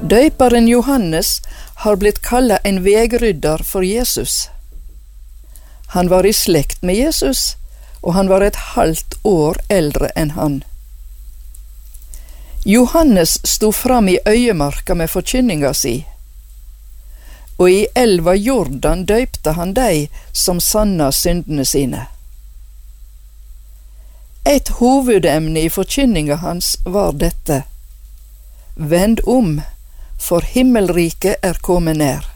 Døperen Johannes har blitt kallet en vegrydder for Jesus. Han var i slekt med Jesus, og han var et halvt år eldre enn han. Johannes sto fram i øyemarka med forkynninga si, og i elva Jordan døypte han dei som sanna syndene sine. Et hovedemne i forkynninga hans var dette: Vend om, for himmelriket er kommet nær.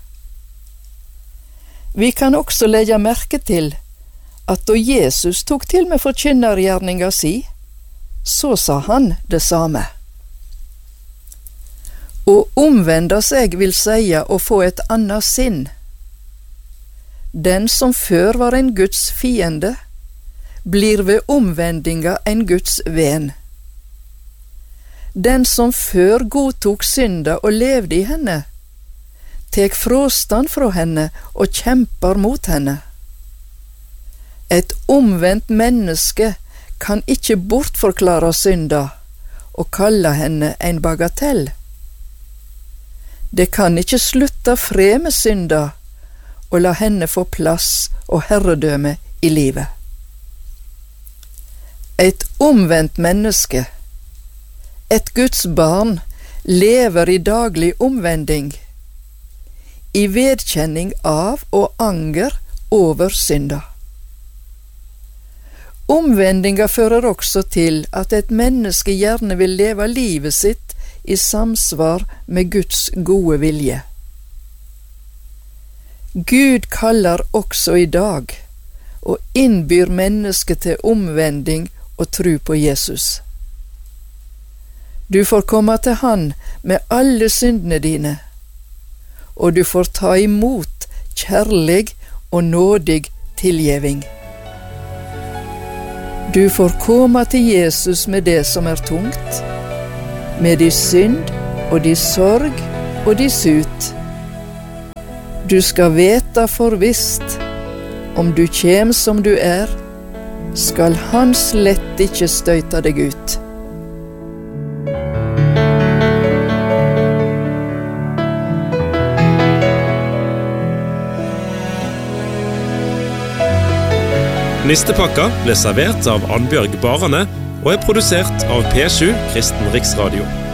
Vi kan også legge merke til at da Jesus tok til med forkynnergjerninga si, så sa han det samme. Å omvende seg vil seie å få et annet sinn. Den som før var en Guds fiende, blir ved omvendinga en Guds ven. Den som før godtok synda og levde i henne, tek fråstand fra henne og kjempar mot henne. Et omvendt menneske kan ikke bortforklare synda og kalle henne en bagatell. Det kan ikke slutte fred med synda og la henne få plass og herredømme i livet. Et omvendt menneske, et Guds barn, lever i daglig omvending, i vedkjenning av og anger over synda. Omvendinga fører også til at et menneske gjerne vil leve livet sitt i samsvar med Guds gode vilje. Gud kaller også i dag og innbyr mennesket til omvending og tro på Jesus. Du får komme til Han med alle syndene dine, og du får ta imot kjærlig og nådig tilgjeving. Du får komme til Jesus med det som er tungt, med de synd og de sorg og de sut. Du skal veta forvisst, om du kjem som du er, skal han slett ikke støyta deg ut. Nistepakka ble servert av Annbjørg Barane og er produsert av P7 Kristen Riksradio.